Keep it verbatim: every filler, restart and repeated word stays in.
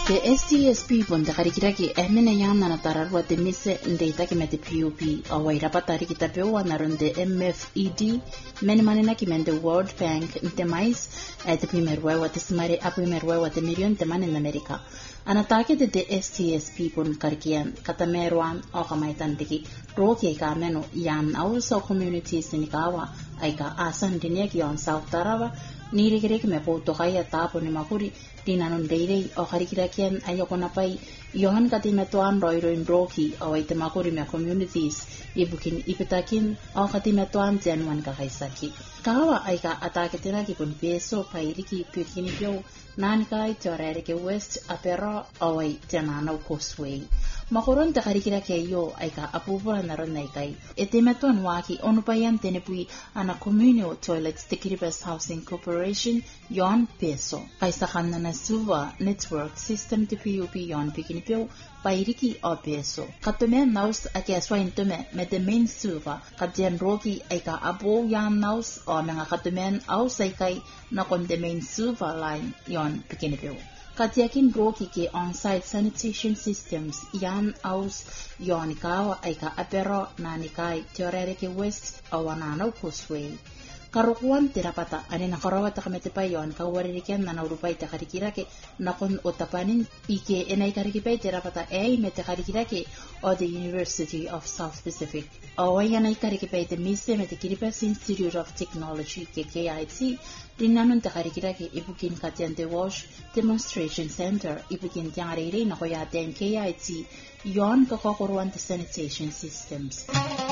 The S T S P pun te karikira ki emene yang nana tararwa te mise ndeita ki mete P U P awai rapatari ki tapewa naronde M F E D mene manena ki mende World Bank nte mais e te primer wewa te simare a primer wewa te milion te mane in Amerika. Anatake de the S T S P pun karikian katameruan o kamaitan tiki roki ka meno yan also communities ni kawa aika asan dinia ki on South Tarawa ni regere ki me po to kaya tapo ni makuri dinanon deirei o karikirakian ayoko na pai yohan kati metuan roiroin roki o ay temakuri me communities ibukin ipitakin o kati metuan tianuan kakaisaki. Kawa ay ka atake tinaki pun peso pairiki pirkini pyo nankai teorerike west apero o ay tiananaw causeway. Makoron te karikira ke yo ay ka apupura naron na ikay. Ete metuan waki onupayan tenepui ana communal toilets te Kiribati Housing Corporation yon peso. Kaisakan na nasuwa network system te P U P yon pikinipyo pairiki o peso. Katume naus ake aswain tume me de main suva katian roki ay ka abo yan naus o mga katumen aus ay kay na kon de main suva line yon pikinipyo. Katiakin roki ke on-site sanitation systems yan aus yon ikaw ay ka apero na nikay teorerike west o wananaw causeway. Karukuan tirapata ani nakarawa ta kamete pa yon kawaririken na naurupay ta karikirake nakon utapanin ike enay karikipay tirapata ay mete karikirake o the University of South Pacific. O yan ay karikipay te mise mete Kiribati Institute of Technology ke K I T dinanon ta karikirake ibukin katian te wash demonstration center ibukin tiang arere na koyaten K I T yon kakakuruan te sanitation systems.